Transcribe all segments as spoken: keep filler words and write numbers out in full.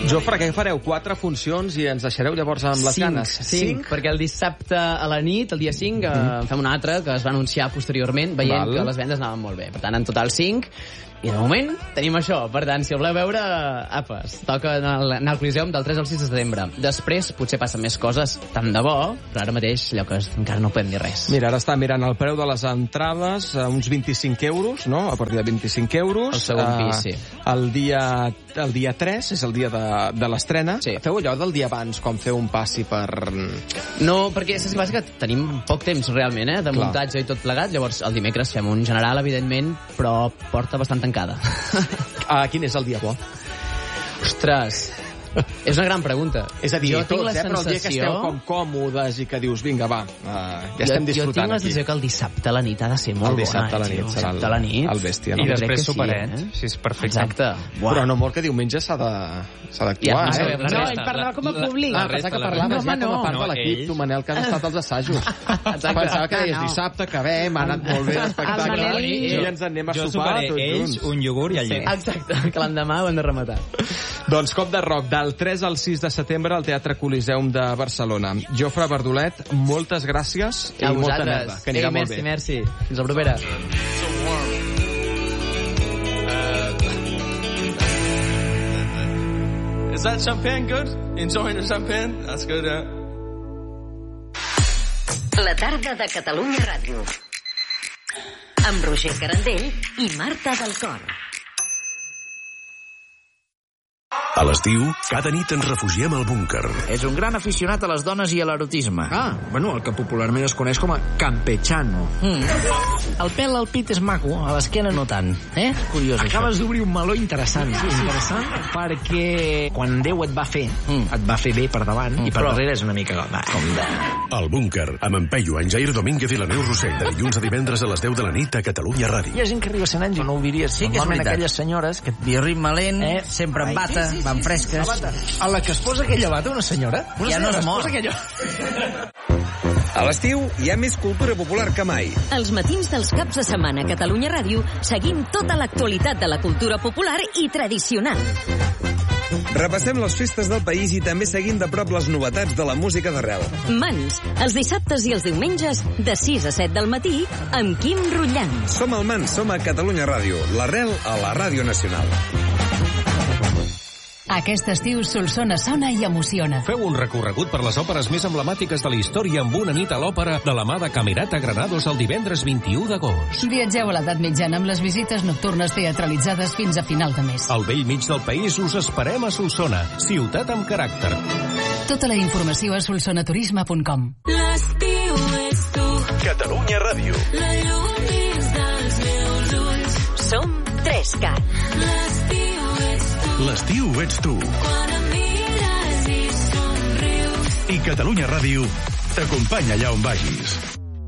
Jofre, què fareu? Quatre funcions i ens deixareu llavors amb les cinc, ganes? Cinc, cinc, perquè el dissabte a la nit, el dia cinc, mm. eh, fem una altra que es va anunciar posteriorment, veient Val. que les vendes anaven molt bé. Per tant, en total cinc. I de moment tenim això. Per tant, si el voleu veure, apes, toca anar al Coliseum del tres al sis de setembre. Després potser passen més coses, tant de bo, però ara mateix allò que encara no podem dir res. Mira, ara està mirant el preu de les entrades, a uns vint-i-cinc euros, no? A partir de vint-i-cinc euros. El segon pis, sí. El dia, el dia tres és el dia de, de l'estrena. Sí. Feu allò del dia abans, quan feu un passi per... No, perquè saps que passa que tenim poc temps, realment, eh, de Clar. muntatge i tot plegat. Llavors, el dimecres fem un general, evidentment, però porta bastant tancada. Ah, quin és el dia bo? Ostres, és una gran pregunta. És a dir, jo tots, tinc la eh, però el dia que sensació... esteu com còmodes i que dius, vinga, va, uh, ja estem jo, disfrutant jo tinc la sensació aquí. que el dissabte a la nit ha de ser molt El dissabte bona, a la nit tio. serà el, a la nit. el bèstia. I No? després sí, soparet, eh? si és perfecte. Exacte. Uau. Però no mort que diumenge s'ha de- s'ha d'actuar, Ja, eh? la No, resta, ell parlava la- com a la- públic. la Ah, pensava resta, que la parlaves resta. ja com a No, part no, de l'equip, ells. tu, Manel, que has estat als assajos. Exacte. Pensava que Ah, deies no. dissabte, que bé, hem anat molt bé l'espectacle, El Manel i- i ens en anem a Jo sopar soparé tots ells, junts. un iogurt i al llit. Exacte, que l'endemà ho hem de rematar. Doncs cop de rock, del tres al sis de setembre al Teatre Coliseum de Barcelona. Jofre Verdolet, moltes gràcies i A molta vosaltres. merda, que anirà Ei, molt merci, bé. merci. Fins la propera. Is that champagne good? Enjoying the champagne? That's good, yeah. La tarda de Catalunya Ràdio. Amb Roger Carandell i Marta del Cor. A l'estiu, cada nit ens refugiem al búnquer. És un gran aficionat a les dones i a l'erotisme. Ah, bueno, el que popularment es coneix com a campechano. Mm. El pèl al pit és maco, a l'esquena no tant. Eh? Curiós, Acabes això. d'obrir un meló interessant. Sí, sí. Interessant perquè quan Déu et va fer, Mm. et va fer bé per davant Mm, i per però- darrere és una mica... Va, com de... El búnquer, amb en Peyu, en Jair Domínguez i la Neus Rossell, de dilluns a divendres a les deu de la nit a Catalunya Ràdio. Hi ha gent que arriba a cent anys i no ho diries. Sí que és Normalment veritat. aquelles senyores que... Bioritme lent, Eh? sempre en Ai, bata, sí, sí, sí, van sí, fresques. la bata. A la que es posa aquella bata, una senyora... Una Ja senyora no es mor. posa aquella... A l'estiu hi ha més cultura popular que mai. Els matins dels caps de setmana a Catalunya Ràdio seguim tota l'actualitat de la cultura popular i tradicional. Repassem les festes del país i també seguim de prop les novetats de la música d'arrel. Mans, els dissabtes i els diumenges de sis a set del matí amb Quim Rullant. Som al Mans, som a Catalunya Ràdio, l'arrel a la Ràdio Nacional. Aquest estiu Solsona sona i emociona. Feu un recorregut per les òperes més emblemàtiques de la història amb una nit a l'òpera de la mà de Camerata Granados el divendres vint-i-u d'agost. Viatgeu a l'edat mitjana amb les visites nocturnes teatralitzades fins a final de mes. Al vell mig del país us esperem a Solsona, ciutat amb caràcter. Tota la informació a solsonaturisme punt com. L'estiu és tu. Catalunya Ràdio. La llum dins dels meus ulls. Som tres cat. L'estiu ets tu. L'estiu ets tu. Quan em mires i somrius. I Catalunya Ràdio t'acompanya allà on vagis.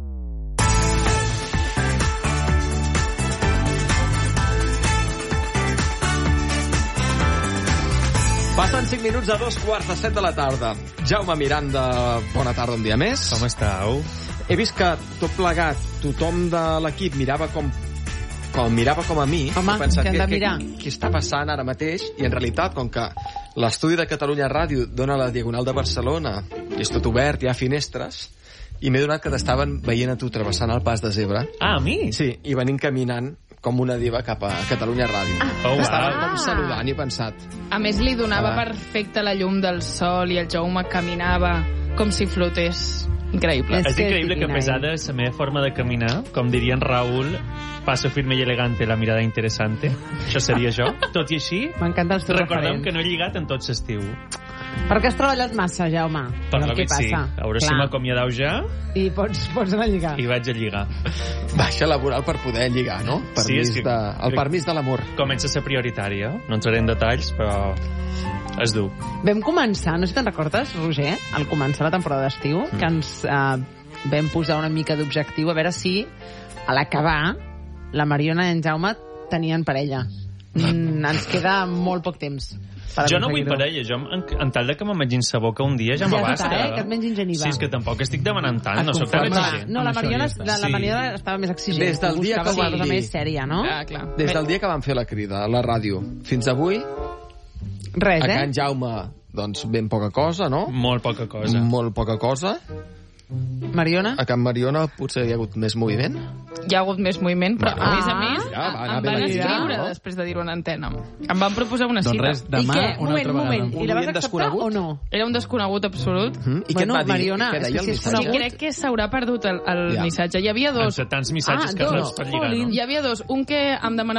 Passen cinc minuts a dos quarts de set de la tarda. Jaume Miranda, bona tarda un dia més. Com estàu? He vist que tot plegat, tothom de l'equip mirava com com mirava com a mi. Home, he pensat, què hem de què- mirar? Què, què està passant ara mateix? I en realitat, com que l'estudi de Catalunya Ràdio dona la Diagonal de Barcelona i és tot obert, hi ha finestres, i m'he donat que t'estaven veient a tu travessant el pas de zebra. Ah, a mi? Sí, i venint caminant com una diva cap a Catalunya Ràdio. Oh, T'estaven wow. com saludant i he pensat... A més, li donava Ah. perfecte la llum del sol i el Jaume caminava com si flotés. Increïble. És increïble que a pesar de la meva forma de caminar, com diria en Raül, passo firme i elegante, la mirada interessante. Això seria jo. Tot i així, m'encanta els teus recordem referents. que no he lligat en tot l'estiu. Perquè has treballat massa, Jaume. Per És el la que que sí. passa. A veure si Clar. m'acomiadau ja I pots, pots anar a lligar. i vaig a lligar. Baixa laboral per poder lligar, no? Permís Sí, és que- de, el permís de l'amor. Comença a ser prioritària. No entraré en detalls, però es du. Vam començar, no sé si te'n recordes, Roger, al començar la temporada d'estiu, mm. que ens eh, vam posar una mica d'objectiu a veure si a l'acabar la Mariona i en Jaume tenien parella. Mm, ens queda molt poc temps. Per Jo no vull aconseguir-ho. parella, jo en, en tal de que me mengin sa boca un dia ja, Ja m'abasta. està, eh? Que et mengin geniva. Sí, és que tampoc estic demanant tant, no soc tan Clar, exigent. no, la Mariona, la, la Sí. Mariona estava més exigent. Des del dia que Buscava vam una cosa dir- més sèria, no? Ah, clar. Des del dia que vam fer la crida a la ràdio fins avui, Res, A eh? Can Jaume, doncs, ben poca cosa, no? Molt poca cosa. Molt poca cosa. Mariona? A Can Mariona potser hi ha hagut més moviment. Hi ha hagut més moviment, però Ah. a més a més Ja, va anar em ben van ligat, escriure no? després de dir-ho en antena. Em van proposar una Doncs cita. res, demà, I què? una Moment, altra moment. vegada. I la vas Un acceptar desconegut? o no? Era un desconegut absolut. Mm? I què Bueno, et va dir? Mariona, Què és deia que el si és missatge? I crec que s'haurà perdut el, el Ja. missatge. Hi havia dos. Entre tants missatges Ah, que dos. reps per lligar, no? Hi havia dos. Un que em demanava